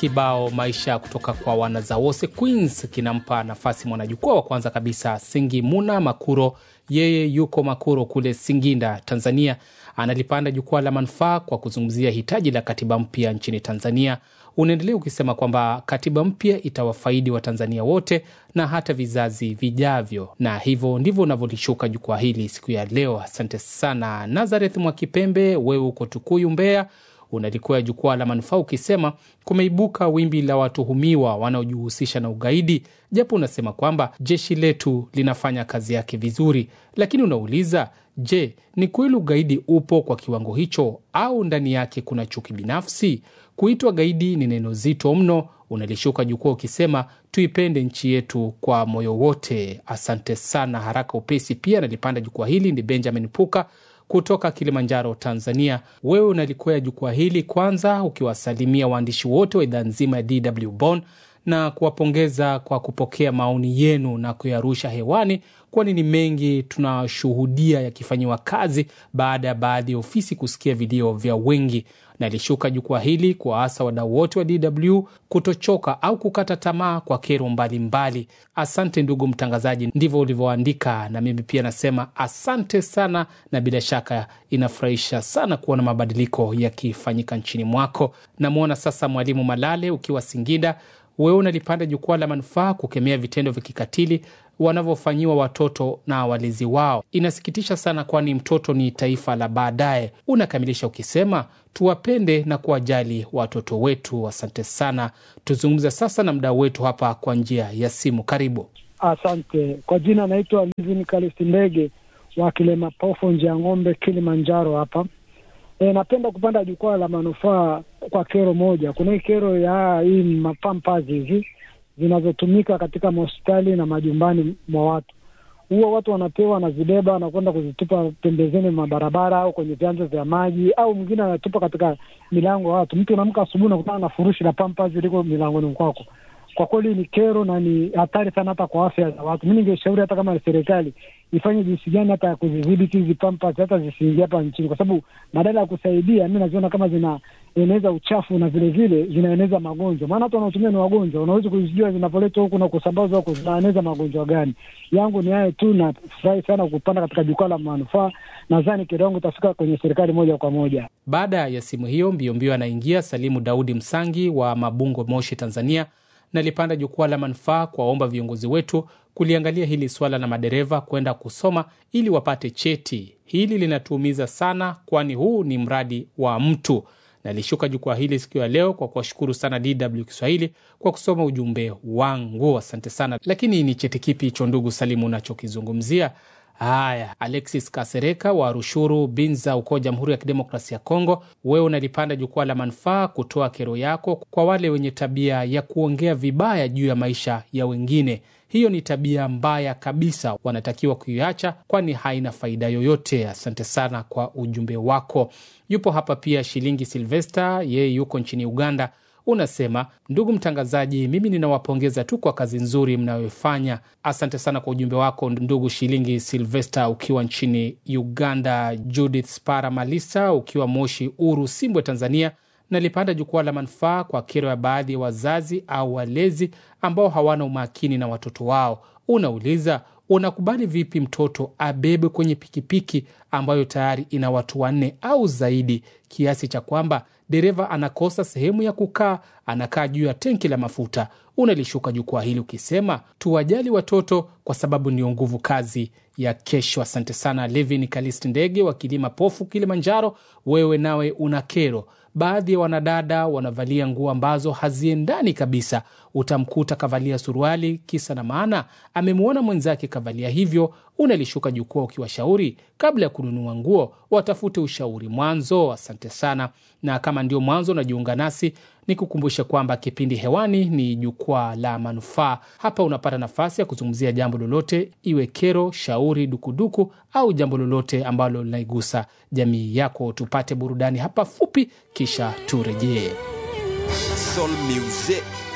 Kibao maisha kutoka kwa Wanazawose Queens kinampa nafasi mwanajukwaa wa kwanza kabisa Singi Muna Makuro. Yeye yuko Makuro kule Singinda, Tanzania. Analipanda jukwaa la manufaa kwa kuzungumzia hitaji la katiba mpya nchini Tanzania. Unaendelea ukisema kwamba katiba mpya itawafaidi wa Tanzania wote na hata vizazi vijavyo. Na hivyo ndivyo unavyolishuka jukwaa hili siku ya leo. Asante sana. Nazareth Mwakipembe, wewe uko Tukuyu, Mbeya. Unalikuwa jukwaa la manufaa ukisema kumeibuka wimbi la watuhumiwa wanaojihusisha na ugaidi, japo unasema kwamba jeshi letu linafanya kazi yake vizuri. Lakini unauliza, je, ni kweli ugaidi upo kwa kiwango hicho au ndani yake kuna chuki binafsi? Kuitwa gaidi ni neno zito mno. Unalishuka jukwaa ukisema tuipende nchi yetu kwa moyo wote. Asante sana. Haraka upesi pia nalipanda jukwaa hili ni Benjamin Puka kutoka Kilimanjaro, Tanzania. Wewe unalikuwa jukwaa hili kwanza ukiwasalimia waandishi wote wa idhaa nzima ya DW Bonn na kuwapongeza kwa kupokea maoni yenu na kuyarusha hewani, kwani ni mengi tunashuhudia yakifanywa kazi baada ya baadhi ya ofisi kusikia video vya wengi. Nalishuka jukwaa hili kwa hasa wadau wote wa DW kutochoka au kukata tamaa kwa kero mbalimbali. Asante ndugu mtangazaji, ndivyo ulivyoandika, na mimi pia nasema asante sana, na bila shaka inafurahisha sana kuona mabadiliko yakifanyika nchini mwako. Namuona sasa Mwalimu Malale ukiwa Singida. Wewe unalipanda jukwaa la manufaa kukemea vitendo vya kikatili wanavyofanyiwa watoto na walezi wao. Inasikitisha sana, kwani mtoto ni taifa la baadaye. Unakamilisha ukisema tuwapende na kuwajali watoto wetu. Asante sana. Tuzungumze sasa na mdau wetu hapa kwa njia ya simu. Karibu. Asante. Kwa jina naitwa Livin Kalistindege wa Kilemapofu Njia Ng'ombe, Kilimanjaro hapa. Napenda kupanda jukwaa la manufaa kwa kero moja. Kuna hii kero ya hii mapampazi hizi zinazotumika katika hospitali na majumbani mwa watu. Huwa watu wanapewa na zibeba na kwenda kuzitupa pembezeni mwa barabara au kwenye vyanzo vya maji, au mwingine anatupa katika milango ya watu. Mtu unamka asubuhi na kutana na furushi la pampazi liko milangoni kwako. Kwa kweli ni kero na ni hatari sana hata kwa afya za watu. Mimi ningeshauri hata kama serikali ifanye jinsi gani hata ya kudhibiti hizi pampers hata zisiingie hapa nchini, kwa sababu badala ya kusaidia mimi naziona kama zinaeneza uchafu na vile vile zinaeneza magonjwa. Maana watu wanaotumia ni wagonjwa, unaweza kujijua zinapoletwa huku na kusambazwa huku zinaeneza magonjwa gani. Yangu ni hayo tu, na furahi sana kupanda katika jukwaa la manufaa. Nadhani kero yangu itafika kwenye serikali moja kwa moja. Baada ya simu hiyo mbio anaingia Salimu Daudi Msangi wa Mabungo, Moshi, Tanzania. Nalipanda jukwaa la manufaa kuwaomba viongozi wetu kuliangalia hili swala la madereva kwenda kusoma ili wapate cheti. Hili linatuumiza sana, kwani huu ni mradi wa mtu. Nalishuka jukwaa hili siku ya leo kwa kuwashukuru sana DW Kiswahili kwa kusoma ujumbe wangu. Asante sana. Lakini ni cheti kipi hicho ndugu Salimu unachokizungumzia? Haya, Alexis Kasereka wa Rushuru Binza uko Jamhuri ya Kidemokrasia ya Kongo. Wewe unalipanda jukwaa la manufaa kutoa kero yako kwa wale wenye tabia ya kuongea vibaya juu ya maisha ya wengine. Hiyo ni tabia mbaya kabisa, wanatakiwa kuiacha kwani haina faida yoyote. Asante sana kwa ujumbe wako. Yupo hapa pia Shilingi Sylvester, yeye yuko nchini Uganda. Unasema, ndugu mtangazaji, mimi ninawapongeza tu kwa kazi nzuri mnayofanya. Asante sana kwa ujumbe wako ndugu Shilingi Sylvester ukiwa nchini Uganda. Judith Spara Malisa ukiwa Moshi Uru Simbwe, Tanzania. Nalipanda jukwaa la manufaa kwa kero ya baadhi ya wazazi au walezi ambao hawana umakini na watoto wao. Unauliza, unakubali vipi mtoto abebe kwenye pikipiki ambayo tayari ina watu 4 au zaidi, kiasi cha kwamba dereva anakosa sehemu ya kukaa, anakaa juu ya tenki la mafuta? Unalishuka jukwaa hili ukisema tuwajali watoto kwa sababu ni nguvu kazi ya kesho. Asante sana. Levin Kalisti Ndege wa Kilimapofu, Kilimanjaro. Wewe nawe una kero. Baadhi ya wanadada wanavalia nguo ambazo haziendani kabisa. Utamkuta kavalia suruali kisa na maana amemuona mwenzake kavalia hivyo. Unalishuka jukwaa ukiwashauri kabla ya kununua nguo watafute ushauri mwanzo. Asante sana. Na kama ndio mwanzo najiunga nasi, nikukumbusha kwamba kipindi hewani ni jukwaa la manufaa. Hapa unapata nafasi ya kuzungumzia jambo lolote, iwe kero, shauri, dukuduku au jambo lolote ambalo linaigusa jamii yako. Tupate burudani hapa fupi kisha turejee. Soul music.